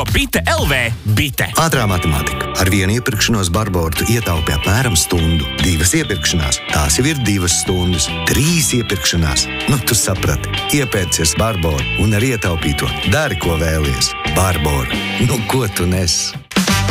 jo Bite LV bite. Ātrā matemātika. Ar vienu iepirkšanos Barbora tu ietaupi apmēram stundu. 2 iepirkšanās, tās jau ir 2 stundas. 3 iepirkšanās, nu tu saprati. Iepērcies Barbora un ar ietaupīto dari, ko vēlies. Barbora, nu ko tu nes?